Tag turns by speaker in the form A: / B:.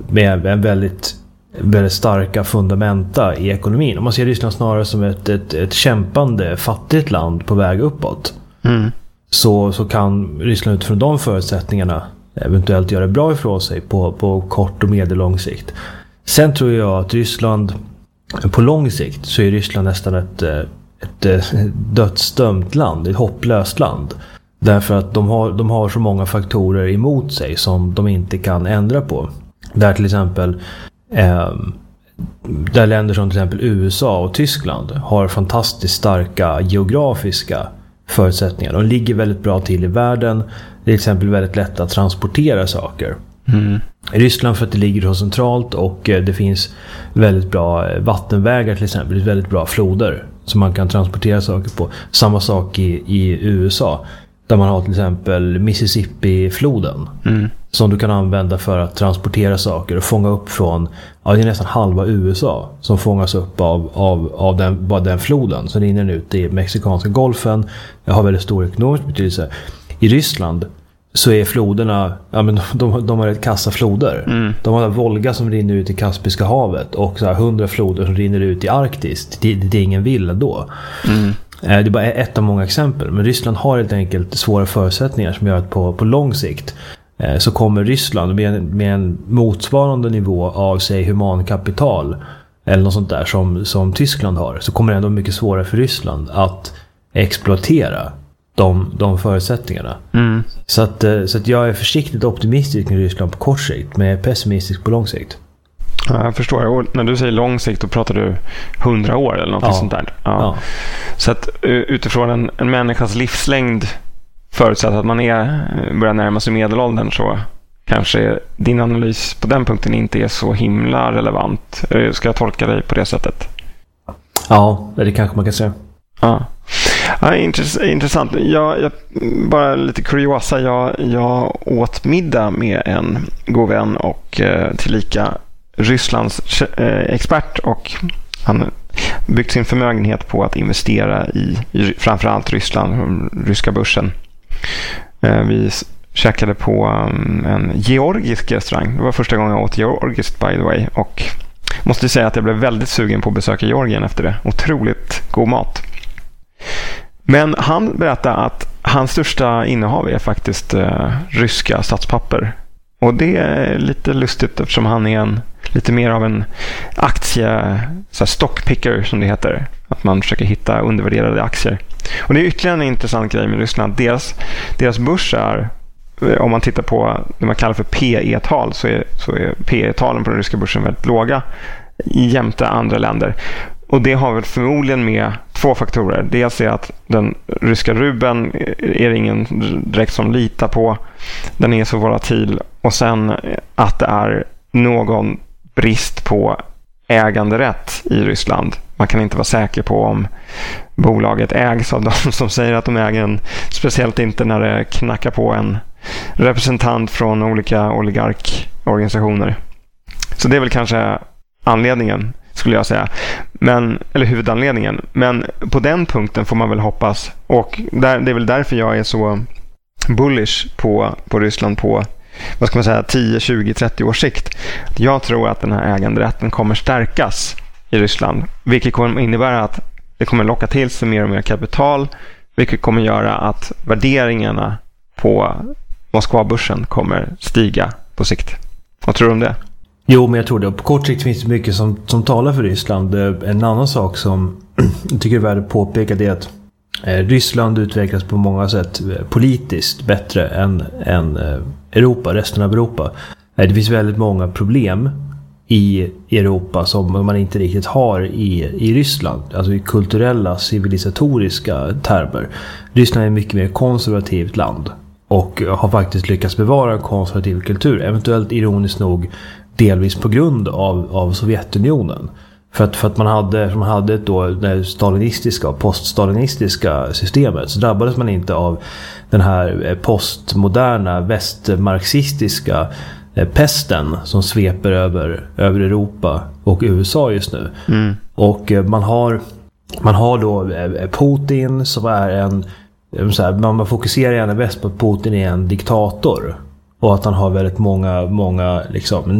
A: med en väldigt starka fundamenta i ekonomin. Om man ser Ryssland snarare som ett kämpande fattigt land på väg uppåt, så kan Ryssland utifrån de förutsättningarna eventuellt göra bra ifrån sig på kort och medellång sikt. Sen tror jag att Ryssland på lång sikt så är Ryssland nästan ett dödsdömt land, ett hopplöst land. Därför att de har så många faktorer emot sig som de inte kan ändra på. Där till exempel där länder som till exempel USA och Tyskland har fantastiskt starka geografiska förutsättningar. De ligger väldigt bra till i världen. Det är till exempel väldigt lätt att transportera saker. I Ryssland för att det ligger så centralt och det finns väldigt bra vattenvägar till exempel. Det är väldigt bra floder som man kan transportera saker på. Samma sak i USA. Där man har till exempel Mississippi-floden som du kan använda för att transportera saker och fånga upp från, det är nästan halva USA som fångas upp av den floden. Så rinner den ut i Mexikanska golfen. Det har väldigt stor ekonomisk betydelse. I Ryssland så är floderna, de har ett kassa floder. De har Volga som rinner ut i Kaspiska havet och så här 100 floder som rinner ut i Arktis. Det är ingen vill då. Det är bara ett av många exempel. Men Ryssland har helt enkelt svåra förutsättningar som gör att på lång sikt så kommer Ryssland med en motsvarande nivå av sig humankapital eller något sånt där som Tyskland har, så kommer det ändå mycket svårare för Ryssland att exploatera de förutsättningarna. Så att jag är försiktigt optimistisk med Ryssland på kort sikt, men pessimistisk på lång sikt.
B: Ja, jag förstår. Och när du säger lång sikt, då pratar du 100 år eller något sånt där. Ja. Så att utifrån en människas livslängd, förutsatt att man börjar närma sig medelåldern, så kanske din analys på den punkten inte är så himla relevant. Ska jag tolka dig på det sättet?
A: Ja, det kanske man kan säga.
B: Ja, intressant. Jag bara lite kuriosa. Jag åt middag med en god vän och tillika Rysslands expert, och han byggt sin förmögenhet på att investera i framförallt Ryssland, ryska börsen. Vi käkade på en georgisk restaurang. Det var första gången jag åt georgiskt, by the way, och måste säga att jag blev väldigt sugen på att besöka Georgien efter det. Otroligt god mat. Men han berättade att hans största innehav är faktiskt ryska statspapper. Och det är lite lustigt eftersom han är lite mer av en stockpicker som det heter. Att man försöker hitta undervärderade aktier. Och det är ytterligare en intressant grej med Ryssland. Deras börs är, om man tittar på det man kallar för PE-tal, så är PE-talen på den ryska börsen väldigt låga jämte andra länder. Och det har väl förmodligen med två faktorer. Dels är att den ryska rubeln är ingen direkt som litar på. Den är så volatil. Och sen att det är någon brist på äganderätt i Ryssland. Man kan inte vara säker på om bolaget ägs av de som säger att de äger den. Speciellt inte när det knackar på en representant från olika oligarkorganisationer. Så det är väl kanske anledningen, skulle jag säga. Eller huvudanledningen. Men på den punkten får man väl hoppas. Och det är väl därför jag är så bullish på Ryssland på, vad ska man säga, 10, 20, 30 års sikt. Jag tror att den här äganderätten kommer stärkas i Ryssland. Vilket kommer innebära att det kommer locka till sig mer och mer kapital. Vilket kommer göra att värderingarna på Moskva-börsen kommer stiga på sikt. Vad tror du om det?
A: Jo, men jag tror det. På kort sikt finns det mycket som talar för Ryssland. En annan sak som jag tycker är värd att påpeka är att Ryssland utvecklas på många sätt politiskt bättre än Europa, resten av Europa. Det finns väldigt många problem i Europa som man inte riktigt har i Ryssland. Alltså i kulturella, civilisatoriska termer. Ryssland är ett mycket mer konservativt land och har faktiskt lyckats bevara en konservativ kultur. Eventuellt ironiskt nog delvis på grund av Sovjetunionen. För att man hade då det stalinistiska och poststalinistiska systemet, så drabbades man inte av den här postmoderna västmarxistiska pesten som sveper över Europa och USA just nu. Och man har då Putin som är man fokuserar gärna väst på att Putin är en diktator och att han har väldigt många liksom